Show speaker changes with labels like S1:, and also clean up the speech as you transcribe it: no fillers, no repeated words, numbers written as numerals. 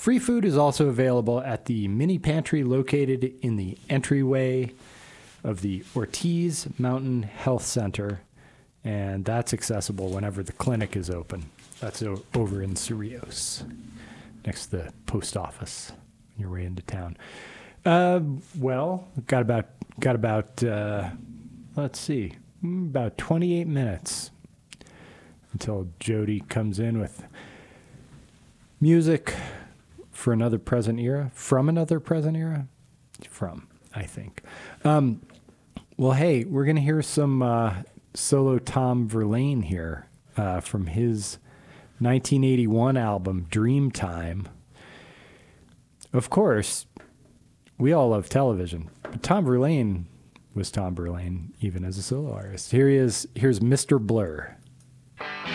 S1: Free food is also available at the mini pantry located in the entryway of the Ortiz Mountain Health Center, and that's accessible whenever the clinic is open. That's over in Cerrillos, next to the post office on your way into town. Well, got about let's see, about 28 minutes until Jody comes in with music for another present era, from another present era, I think. Well, hey, we're going to hear some solo Tom Verlaine here from his 1981 album, Dreamtime. Of course, we all love television, but Tom Verlaine was Tom Verlaine, even as a solo artist. Here's Mr. Blur.